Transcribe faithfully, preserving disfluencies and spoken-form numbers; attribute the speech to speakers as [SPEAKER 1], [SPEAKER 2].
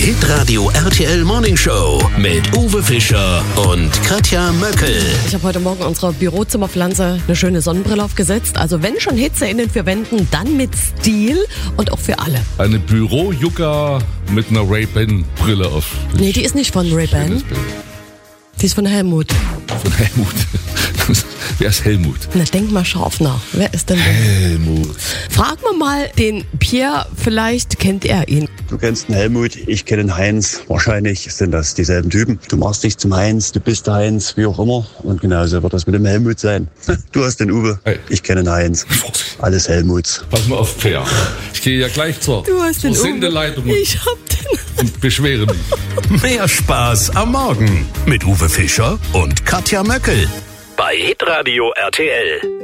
[SPEAKER 1] Hitradio R T L Morning Show mit Uwe Fischer und Katja Möckel.
[SPEAKER 2] Ich habe heute Morgen unserer Bürozimmerpflanze eine schöne Sonnenbrille aufgesetzt. Also wenn schon Hitze in den vier Wänden, dann mit Stil und auch für alle.
[SPEAKER 3] Eine Büro-Yucca mit einer Ray-Ban-Brille auf.
[SPEAKER 2] Nee, die ist nicht von Ray-Ban. Die ist von Helmut.
[SPEAKER 3] Von Helmut. Wer ist Helmut?
[SPEAKER 2] Na, denk mal scharf nach. Wer ist denn der?
[SPEAKER 3] Helmut.
[SPEAKER 2] Fragen wir mal den Pierre, vielleicht kennt er ihn.
[SPEAKER 4] Du kennst den Helmut, ich kenne den Heinz. Wahrscheinlich sind das dieselben Typen. Du machst dich zum Heinz, du bist der Heinz, wie auch immer. Und genauso wird das mit dem Helmut sein. Du hast den Uwe,
[SPEAKER 3] Hey.
[SPEAKER 4] ich kenne den Heinz. Alles Helmuts.
[SPEAKER 3] Pass mal auf, Fair. Ich gehe ja gleich zur,
[SPEAKER 2] Du hast
[SPEAKER 3] zur
[SPEAKER 2] den Uwe.
[SPEAKER 3] Sendeleitung und,
[SPEAKER 2] Ich hab den.
[SPEAKER 3] und beschwere mich.
[SPEAKER 1] Mehr Spaß am Morgen mit Uwe Fischer und Katja Möckel bei Hitradio R T L.